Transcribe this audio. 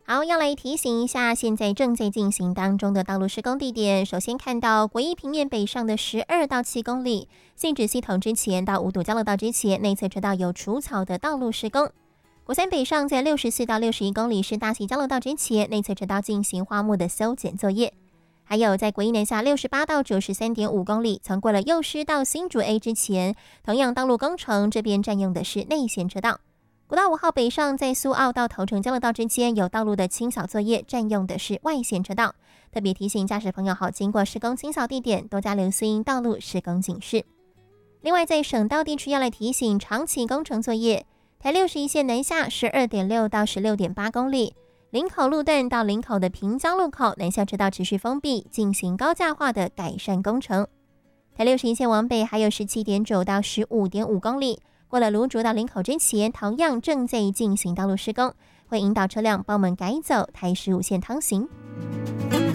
好，要来提醒一下，现在正在进行当中的道路施工地点。首先看到国一平面北上的12到7公里，信止系统之前到五堵交流道之前，内侧车道有除草的道路施工。国三北上在64到61公里是大溪交流道之前，内侧车道进行花木的修剪作业。还有在国一南下68到93.5公里，从过了幼师到新竹 A 之前，同样道路工程，这边占用的是内线车道。国道5号北上在苏澳到头城交流道之间有道路的清扫作业，占用的是外线车道。特别提醒驾驶朋友好经过施工清扫地点，多加留心道路施工警示。另外在省道地区要来提醒长期工程作业，台61线南下12.6到16.8公里，林口路段到林口的平交路口南下车道持续封闭，进行高架化的改善工程。台61线往北还有17.9到15.5公里，过了芦竹到林口之前，同样正在进行道路施工，会引导车辆帮我们改走台15线通行。